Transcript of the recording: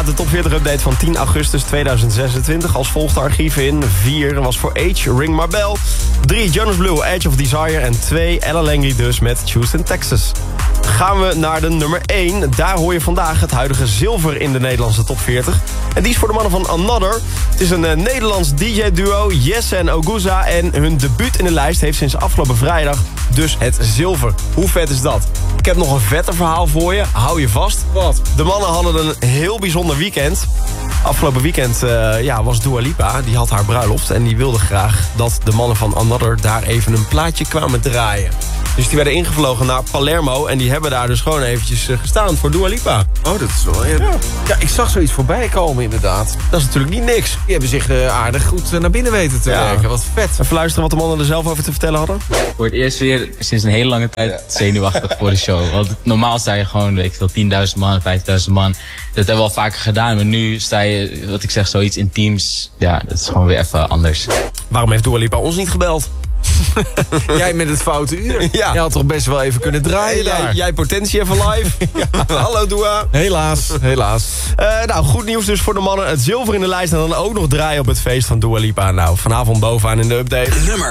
inderdaad de top 40 update van 10 augustus 2026. Als volgt de archieven in. 4 was voor Age, Ring My Bell. 3 Jonas Blue, Edge of Desire. En 2 Ella Langley dus met Houston, Texas. Gaan we naar de nummer 1. Daar hoor je vandaag het huidige zilver in de Nederlandse top 40. En die is voor de mannen van Another. Het is een Nederlands DJ-duo, Jesse en Oguza. En hun debuut in de lijst heeft sinds afgelopen vrijdag dus het zilver. Hoe vet is dat? Ik heb nog een vette verhaal voor je. Hou je vast. Wat? De mannen hadden een heel bijzonder weekend. Afgelopen weekend was Dua Lipa. Die had haar bruiloft. En die wilde graag dat de mannen van Another daar even een plaatje kwamen draaien. Dus die werden ingevlogen naar Palermo. En die hebben daar dus gewoon eventjes gestaan voor Dua Lipa. Oh, dat is wel... Ja, ik zag zoiets voorbij komen inderdaad. Dat is natuurlijk niet niks. Die hebben zich aardig goed naar binnen weten te werken. Wat vet. Even luisteren wat de mannen er zelf over te vertellen hadden. Voor het eerst weer sinds een hele lange tijd zenuwachtig voor de show. Want normaal sta je gewoon, weet ik veel, 10.000 man, 5.000 man. Dat hebben we al vaker gedaan. Maar nu sta je, wat ik zeg, zoiets intiems. Ja, dat is gewoon weer even anders. Waarom heeft Dua Lipa ons niet gebeld? Jij met het foute uur. Ja. Je had toch best wel even kunnen draaien daar. Jij potentie even live. Hallo Dua. Helaas, helaas. Nou, goed nieuws dus voor de mannen. Het zilver in de lijst en dan ook nog draaien op het feest van Dua Lipa. Nou, vanavond bovenaan in de update. Nummer